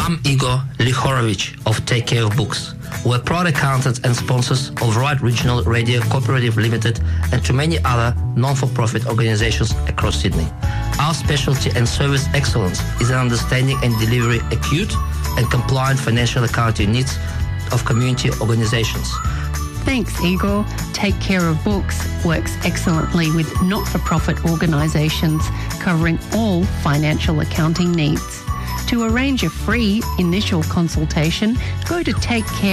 I'm Igor Lihorovich of Take Care of Books. We're proud accountants and sponsors of Right Regional Radio Cooperative Limited and to many other non-for-profit organizations across Sydney. Our specialty and service excellence is in understanding and delivering acute and compliant financial accounting needs of community organizations. Thanks, Igor. Take Care of Books works excellently with not-for-profit organisations covering all financial accounting needs. To arrange a free initial consultation, go to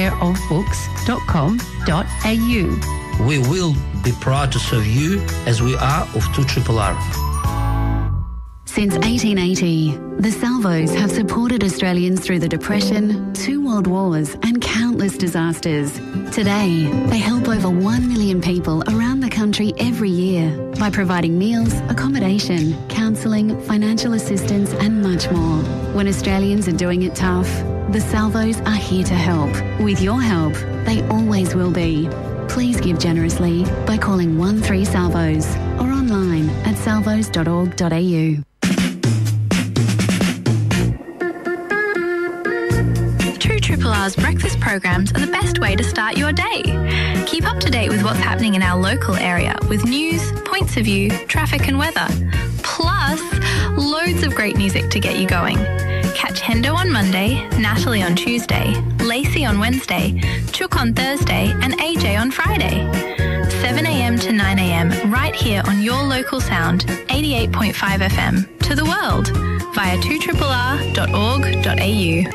takecareofbooks.com.au. We will be proud to serve you as we are of 2RRR. Since 1880, the Salvos have supported Australians through the Depression, 2 world wars and countless disasters. Today, they help over 1 million people around the country every year by providing meals, accommodation, counselling, financial assistance and much more. When Australians are doing it tough, the Salvos are here to help. With your help, they always will be. Please give generously by calling 13-SALVOS or online at salvos.org.au. 2RRR's breakfast programs are the best way to start your day. Keep up to date with what's happening in our local area with news, points of view, traffic and weather. Plus, loads of great music to get you going. Catch Hendo on Monday, Natalie on Tuesday, Lacey on Wednesday, Chook on Thursday and AJ on Friday. 7am to 9am right here on your local sound, 88.5 FM, to the world via 2RRR.org.au.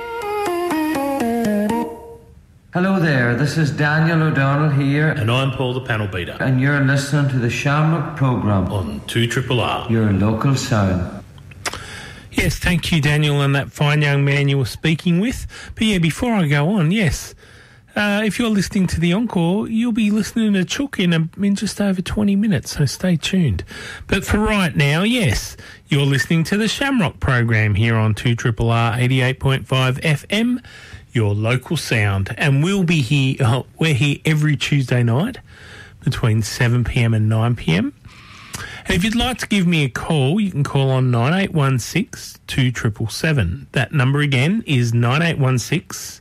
Hello there, this is Daniel O'Donnell here. And I'm Paul the Panel Beater. And you're listening to the Shamrock programme on 2RRR. Your local sound. Yes, thank you, Daniel, and that fine young man you were speaking with. But yeah, before I go on, yes, if you're listening to the encore, you'll be listening to Chook in just over 20 minutes, so stay tuned. But for right now, yes, you're listening to the Shamrock program here on 2RRR 88.5 FM. Your local sound, and we'll be here. We're here every Tuesday night between 7pm and 9pm. And if you'd like to give me a call, you can call on 9816 2777. That number again is 9816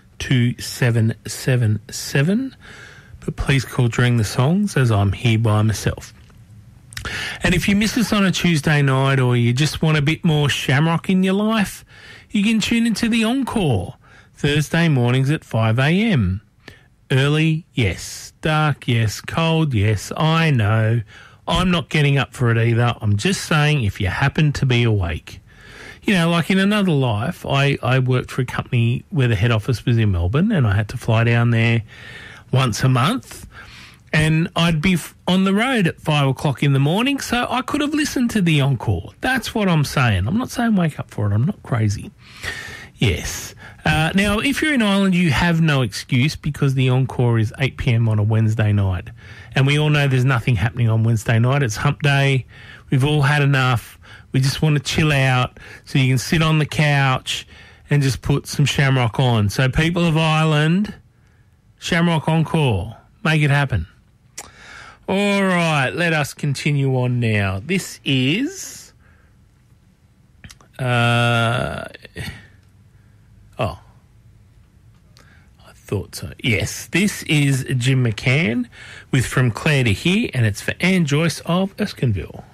2777. But please call during the songs, as I'm here by myself. And if you miss us on a Tuesday night, or you just want a bit more Shamrock in your life, you can tune into the encore. Thursday mornings at 5am. Early, yes. Dark, yes. Cold, yes. I know. I'm not getting up for it either. I'm just saying if you happen to be awake. You know, like in another life, I worked for a company where the head office was in Melbourne, and I had to fly down there once a month. And I'd be on the road at 5 o'clock in the morning, so I could have listened to the encore. That's what I'm saying. I'm not saying wake up for it. I'm not crazy. Yes. Now, if you're in Ireland, you have no excuse because the encore is 8pm on a Wednesday night. And we all know there's nothing happening on Wednesday night. It's hump day. We've all had enough. We just want to chill out so you can sit on the couch and just put some Shamrock on. So people of Ireland, Shamrock encore. Make it happen. All right, let us continue on now. This is... thought so. Yes, this is Jim McCann with From Clare to Here, and it's for Anne Joyce of Erskineville.